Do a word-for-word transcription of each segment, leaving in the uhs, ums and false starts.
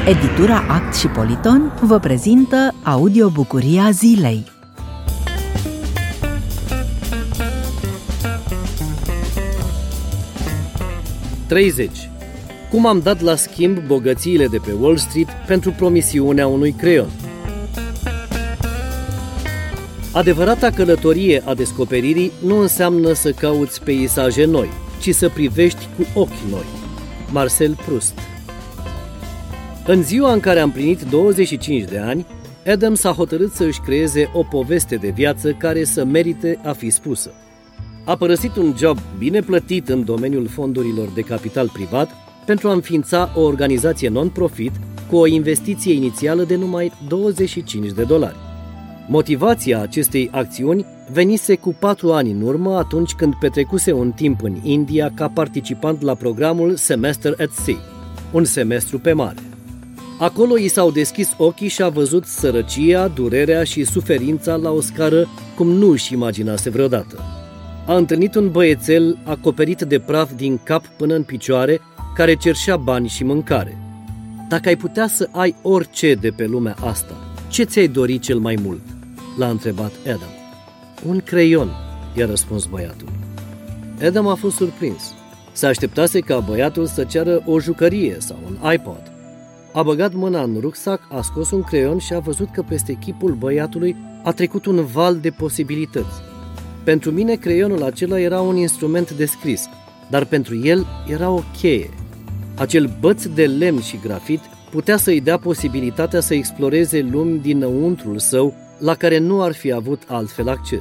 Editura Act și Politon vă prezintă audiobucuria zilei. treizeci. Cum am dat la schimb bogățiile de pe Wall Street pentru promisiunea unui creion. Adevărata călătorie a descoperirii nu înseamnă să cauți peisaje noi, ci să privești cu ochi noi. Marcel Proust. În ziua în care a împlinit douăzeci și cinci de ani, Adam s-a hotărât să își creeze o poveste de viață care să merite a fi spusă. A părăsit un job bine plătit în domeniul fondurilor de capital privat pentru a înființa o organizație non-profit cu o investiție inițială de numai douăzeci și cinci de dolari. Motivația acestei acțiuni venise cu patru ani în urmă, atunci când petrecuse un timp în India ca participant la programul Semester at Sea, un semestru pe mare. Acolo i s-au deschis ochii și a văzut sărăcia, durerea și suferința la o scară cum nu își imaginase vreodată. A întâlnit un băiețel acoperit de praf din cap până în picioare, care cerșea bani și mâncare. Dacă ai putea să ai orice de pe lumea asta, ce ți-ai dori cel mai mult? L-a întrebat Adam. Un creion, i-a răspuns băiatul. Adam a fost surprins. Se așteptase ca băiatul să ceară o jucărie sau un iPod. A băgat mâna în rucsac, a scos un creion și a văzut că peste chipul băiatului a trecut un val de posibilități. Pentru mine, creionul acela era un instrument de scris, dar pentru el era o cheie. Acel băț de lemn și grafit putea să-i dea posibilitatea să exploreze lumi dinăuntrul său la care nu ar fi avut altfel acces.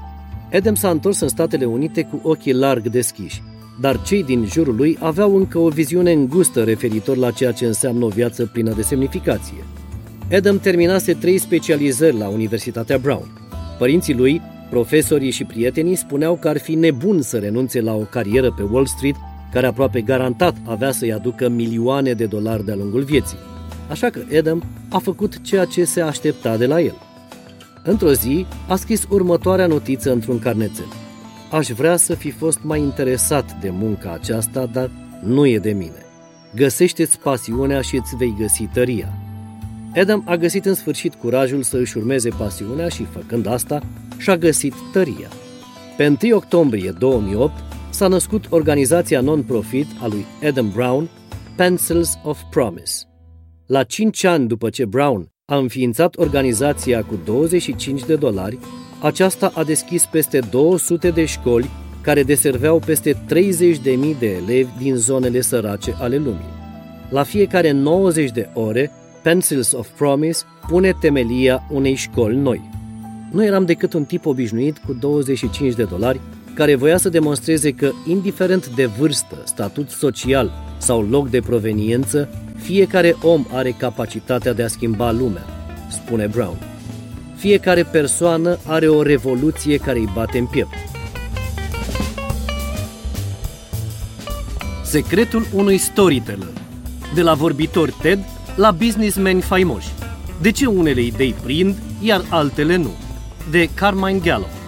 Adam s-a întors în Statele Unite cu ochii larg deschiși, dar cei din jurul lui aveau încă o viziune îngustă referitor la ceea ce înseamnă o viață plină de semnificație. Adam terminase trei specializări la Universitatea Brown. Părinții lui, profesorii și prietenii spuneau că ar fi nebun să renunțe la o carieră pe Wall Street, care aproape garantat avea să-i aducă milioane de dolari de-a lungul vieții. Așa că Adam a făcut ceea ce se aștepta de la el. Într-o zi, a scris următoarea notiță într-un carnețel. Aș vrea să fi fost mai interesat de munca aceasta, dar nu e de mine. Găsește-ți pasiunea și îți vei găsi tăria. Adam a găsit în sfârșit curajul să își urmeze pasiunea și, făcând asta, și-a găsit tăria. Pe întâi octombrie două mii opt s-a născut organizația non-profit a lui Adam Brown, Pencils of Promise. La cinci ani după ce Brown a înființat organizația cu douăzeci și cinci de dolari, aceasta a deschis peste două sute de școli care deserveau peste treizeci de mii de elevi din zonele sărace ale lumii. La fiecare nouăzeci de ore, Pencils of Promise pune temelia unei școli noi. Nu eram decât un tip obișnuit cu douăzeci și cinci de dolari care voia să demonstreze că, indiferent de vârstă, statut social sau loc de proveniență, fiecare om are capacitatea de a schimba lumea, spune Brown. Fiecare persoană are o revoluție care îi bate în piept. Secretul unui storyteller. De la vorbitori TED la businessmeni faimoși. De ce unele idei prind, iar altele nu? De Carmine Gallo.